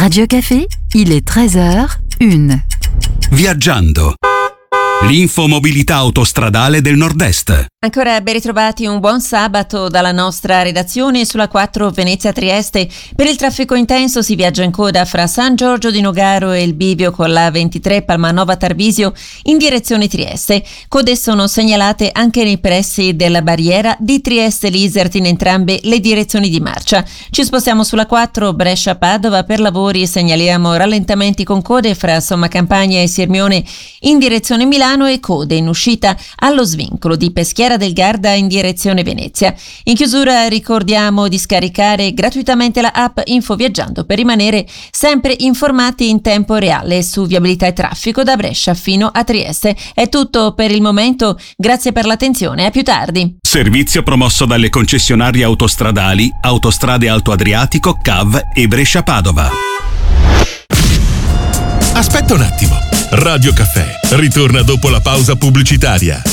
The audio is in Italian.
Radio Café, il est 13h01. Viaggiando. L'infomobilità autostradale del Nord-Est. Ancora ben ritrovati, un buon sabato dalla nostra redazione sulla 4 Venezia-Trieste. Per il traffico intenso si viaggia in coda fra San Giorgio di Nogaro e il bivio con la 23 Palmanova-Tarvisio in direzione Trieste. Code sono segnalate anche nei pressi della barriera di Trieste-Lisert in entrambe le direzioni di marcia. Ci spostiamo sulla 4 Brescia-Padova per lavori, segnaliamo rallentamenti con code fra Sommacampagna e Sirmione in direzione Milano e code in uscita allo svincolo di Peschiera del Garda in direzione Venezia. In chiusura ricordiamo di scaricare gratuitamente la app Info Viaggiando per rimanere sempre informati in tempo reale su viabilità e traffico da Brescia fino a Trieste. È tutto per il momento, grazie per l'attenzione, a più tardi. Servizio promosso dalle concessionarie autostradali Autostrade Alto Adriatico, CAV e Brescia-Padova. Aspetta un attimo. Radio Caffè ritorna dopo la pausa pubblicitaria.